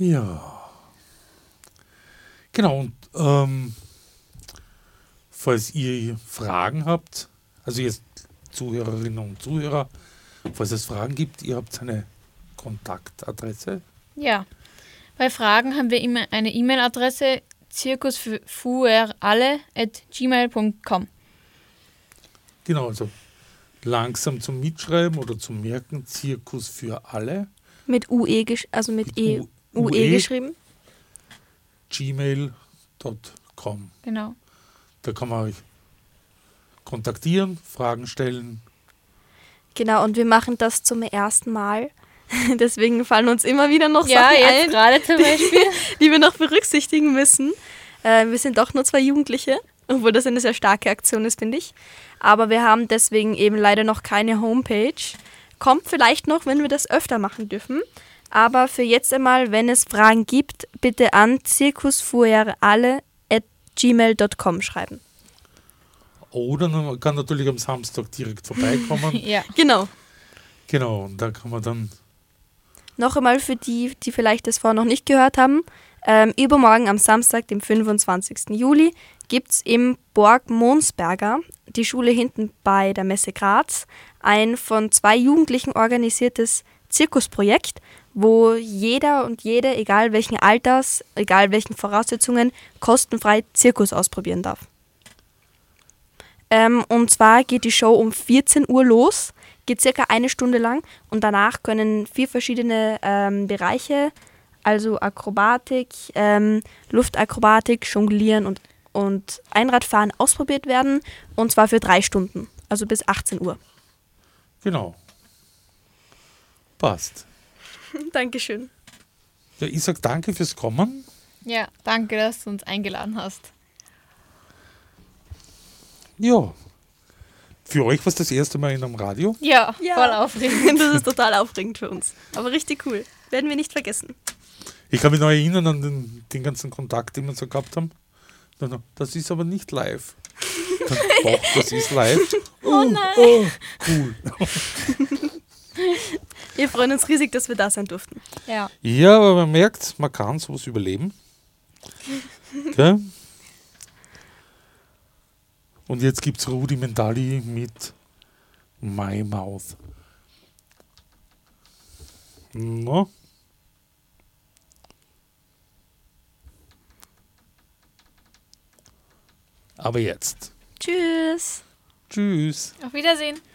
Ja. Genau, und falls ihr Fragen habt, also jetzt Zuhörerinnen und Zuhörer, falls es Fragen gibt, ihr habt eine Kontaktadresse. Ja. Bei Fragen haben wir immer eine E-Mail-Adresse circusfueralle@gmail.com. Genau, also langsam zum Mitschreiben oder zum Merken, Zirkus für alle. Mit UE, UE geschrieben. gmail.com. Genau. Da kann man euch kontaktieren, Fragen stellen. Genau, und wir machen das zum ersten Mal. Deswegen fallen uns immer wieder noch Ja, Sachen jetzt ein, gerade zum Beispiel. die wir noch berücksichtigen müssen. Wir sind doch nur 2 Jugendliche, obwohl das eine sehr starke Aktion ist, finde ich. Aber wir haben deswegen eben leider noch keine Homepage. Kommt vielleicht noch, wenn wir das öfter machen dürfen. Aber für jetzt einmal, wenn es Fragen gibt, bitte an circusfueralle@gmail.com schreiben. Oder man kann natürlich am Samstag direkt vorbeikommen. Ja. Genau. Genau, und da kann man dann... Noch einmal für die, die vielleicht das vorher noch nicht gehört haben. Übermorgen am Samstag, dem 25. Juli, gibt es im Borg Monsberger, die Schule hinten bei der Messe Graz, ein von 2 Jugendlichen organisiertes Zirkusprojekt, wo jeder und jede, egal welchen Alters, egal welchen Voraussetzungen, kostenfrei Zirkus ausprobieren darf. Und zwar geht die Show um 14 Uhr los, geht circa 1 Stunde lang und danach können 4 verschiedene Bereiche, also Akrobatik, Luftakrobatik, Jonglieren und Einradfahren ausprobiert werden, und zwar für 3 Stunden, also bis 18 Uhr. Genau. Passt. Dankeschön. Ja, ich sage danke fürs Kommen. Ja, danke, dass du uns eingeladen hast. Ja. Für euch war es das erste Mal in einem Radio. Ja, Ja. voll aufregend. Das ist total aufregend für uns, aber richtig cool. Werden wir nicht vergessen. Ich kann mich noch erinnern an den ganzen Kontakt, den wir so gehabt haben. Das ist aber nicht live. Dann, doch, das ist live. Oh nein. Oh, cool. Wir freuen uns riesig, dass wir da sein durften. Ja. Ja, aber man merkt, man kann sowas überleben. Okay? Und jetzt gibt es Rudimentali mit My Mouth. No. Aber jetzt. Tschüss. Tschüss. Auf Wiedersehen.